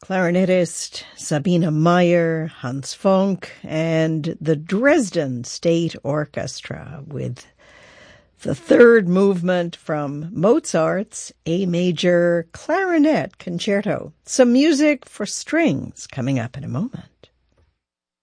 clarinetist Sabine Meyer, Hans Funk, and the Dresden State Orchestra with the third movement from Mozart's A Major Clarinet Concerto. Some music for strings coming up in a moment.